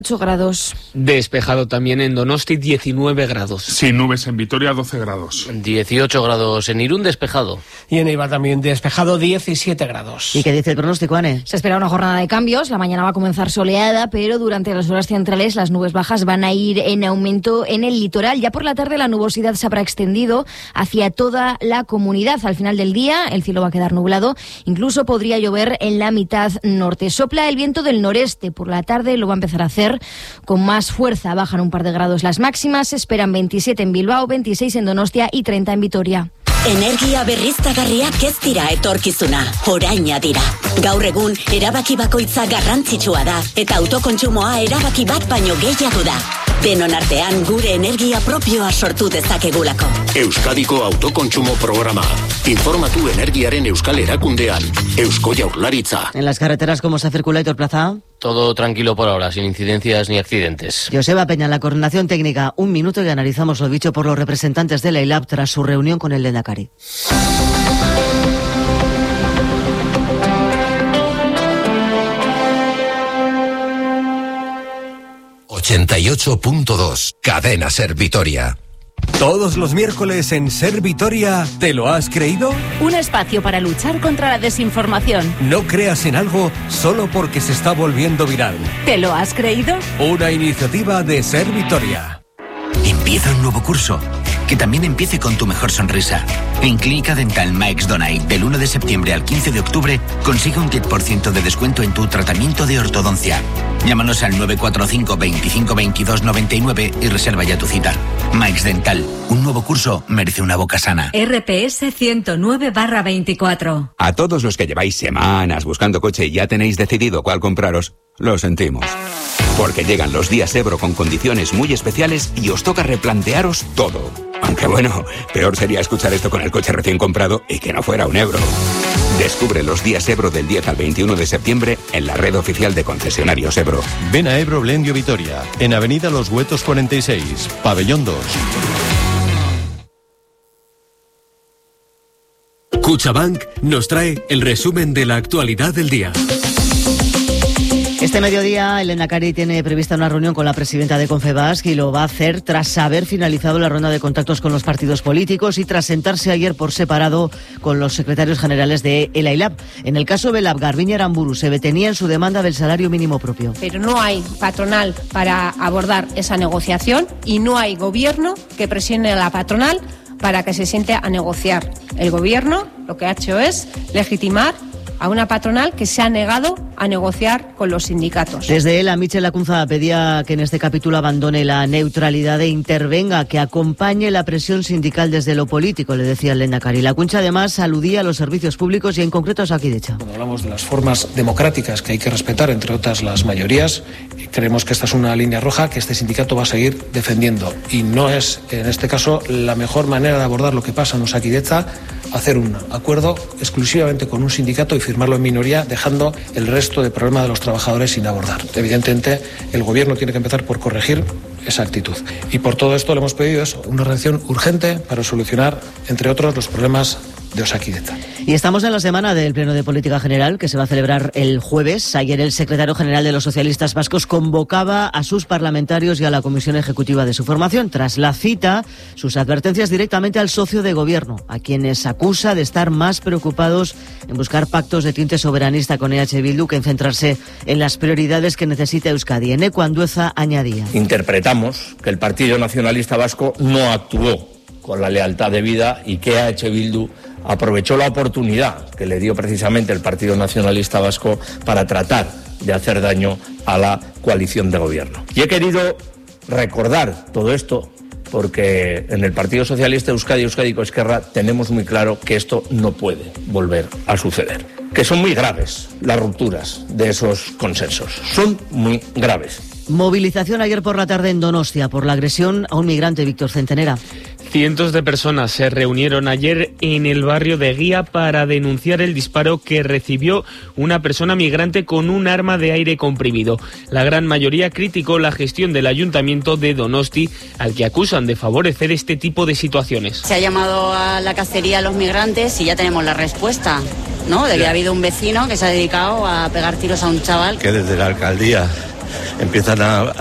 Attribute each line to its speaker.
Speaker 1: 8 grados.
Speaker 2: Despejado también en Donosti, 19 grados.
Speaker 3: Sin nubes en Vitoria, 12 grados.
Speaker 4: 18 grados en Irún, despejado.
Speaker 5: Y en Eibar también despejado, 17 grados.
Speaker 6: ¿Y qué dice el pronóstico, Ane?
Speaker 1: Se espera una jornada de cambios. La mañana va a comenzar soleada, pero durante las horas centrales las nubes bajas van a ir en aumento en el litoral. Ya por la tarde la nubosidad se habrá extendido hacia toda la comunidad. Al final del día el cielo va a quedar nublado. Incluso podría llover en la mitad norte. Sopla el viento del noreste. Por la tarde lo va a empezar a hacer con más fuerza. Bajan un par de grados las máximas. Se esperan 27 en Bilbao, 26 en Donostia y 30 en Vitoria.
Speaker 7: Energia berriztagarriak ez dira etorkizuna, oraina dira. Gaur egun, erabaki bakoitza garrantzitsua da, eta autokontsumoa erabaki bat baino gehiago da. Denon artean gure energia propioa sortu dezakegulako.
Speaker 8: Euskadiko autokontsumo programa. Informatu energiaren euskal erakundean. Eusko Jaurlaritza.
Speaker 6: En las carreteras, ¿cómo se circula, Aitor Plaza?
Speaker 4: Todo tranquilo por ahora, sin incidencias ni accidentes.
Speaker 6: Joseba Peña, la coordinación técnica. Un minuto y analizamos lo dicho por los representantes de la ILAB tras su reunión con el Lehendakari.
Speaker 9: 88.2, Cadena Ser Vitoria.
Speaker 10: Todos los miércoles en Ser Vitoria, ¿te lo has creído?
Speaker 11: Un espacio para luchar contra la desinformación.
Speaker 10: No creas en algo solo porque se está volviendo viral.
Speaker 11: ¿Te lo has creído?
Speaker 10: Una iniciativa de Ser Vitoria.
Speaker 12: Empieza un nuevo curso. Que también empiece con tu mejor sonrisa. En Clínica Dental Max Donay, del 1 de septiembre al 15 de octubre, consigue un 10% de descuento en tu tratamiento de ortodoncia. Llámanos al 945 25 22 99 y reserva ya tu cita. Max Dental, un nuevo curso merece una boca sana.
Speaker 13: RPS 109/24.
Speaker 14: A todos los que lleváis semanas buscando coche y ya tenéis decidido cuál compraros, lo sentimos. Porque llegan los días Ebro con condiciones muy especiales y os toca replantearos todo. Aunque bueno, peor sería escuchar esto con el coche recién comprado y que no fuera un Ebro. Descubre los días Ebro del 10 al 21 de septiembre en la red oficial de concesionarios Ebro.
Speaker 15: Ven a Ebro Blendio Vitoria, en Avenida Los Huetos 46, Pabellón 2.
Speaker 16: Cuchabank nos trae el resumen de la actualidad del día.
Speaker 6: Este mediodía el Lehendakari tiene prevista una reunión con la presidenta de Confebask y lo va a hacer tras haber finalizado la ronda de contactos con los partidos políticos y tras sentarse ayer por separado con los secretarios generales de el AILAB. En el caso de Garbiñe Aramburu se detenía en su demanda del salario mínimo propio.
Speaker 17: Pero no hay patronal para abordar esa negociación y no hay gobierno que presione a la patronal para que se siente a negociar. El gobierno lo que ha hecho es legitimar a una patronal que se ha negado a negociar con los sindicatos.
Speaker 6: Desde él, a Michel Lacunza pedía que en este capítulo abandone la neutralidad e intervenga, que acompañe la presión sindical desde lo político, le decía el Lehendakari. Lacunza además aludía a los servicios públicos y en concreto a Osakidetza.
Speaker 18: Cuando hablamos de las formas democráticas que hay que respetar, entre otras las mayorías, creemos que esta es una línea roja que este sindicato va a seguir defendiendo. Y no es, en este caso, la mejor manera de abordar lo que pasa en Osakidetza hacer un acuerdo exclusivamente con un sindicato y firmarlo en minoría, dejando el resto del problema de los trabajadores sin abordar. Evidentemente, el gobierno tiene que empezar por corregir esa actitud. Y por todo esto le hemos pedido eso, una reacción urgente para solucionar, entre otros, los problemas de Osakidetza.
Speaker 6: Y estamos en la semana del Pleno de Política General, que se va a celebrar el jueves. Ayer el secretario general de los socialistas vascos convocaba a sus parlamentarios y a la comisión ejecutiva de su formación. Tras la cita, sus advertencias directamente al socio de gobierno, a quienes acusa de estar más preocupados en buscar pactos de tinte soberanista con EH Bildu que en centrarse en las prioridades que necesita Euskadi. Eneco Andueza añadía.
Speaker 19: Interpretamos que el Partido Nacionalista Vasco no actuó con la lealtad debida y que EH Bildu aprovechó la oportunidad que le dio precisamente el Partido Nacionalista Vasco para tratar de hacer daño a la coalición de gobierno. Y he querido recordar todo esto porque en el Partido Socialista Euskadi-Euskadiko Ezkerra tenemos muy claro que esto no puede volver a suceder. Que son muy graves las rupturas de esos consensos. Son muy graves.
Speaker 6: Movilización ayer por la tarde en Donostia por la agresión a un migrante, Víctor Centenera.
Speaker 2: Cientos de personas se reunieron ayer en el barrio de Guía para denunciar el disparo que recibió una persona migrante con un arma de aire comprimido. La gran mayoría criticó la gestión del ayuntamiento de Donosti, al que acusan de favorecer este tipo de situaciones.
Speaker 20: Se ha llamado a la cacería a los migrantes y ya tenemos la respuesta, ¿no? De que ha habido un vecino que se ha dedicado a pegar tiros a un chaval.
Speaker 21: Que desde la alcaldía
Speaker 13: empiezan a